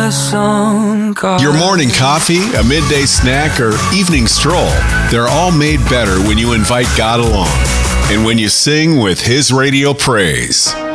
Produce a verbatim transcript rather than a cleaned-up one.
a song called... Your morning coffee, a midday snack, or evening stroll, they're all made better when you invite God along and when you sing with His radio praise.